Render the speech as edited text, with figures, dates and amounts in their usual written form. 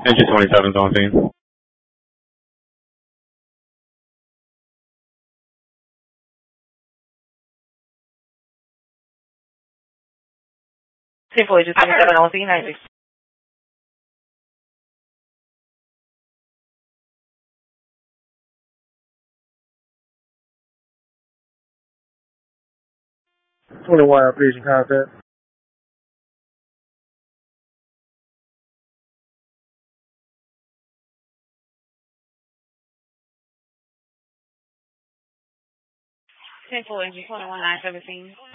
Engine 27 is on scene. 10-4, Engine 27 on scene, 90. 21, vision contact. Engine 21, 917.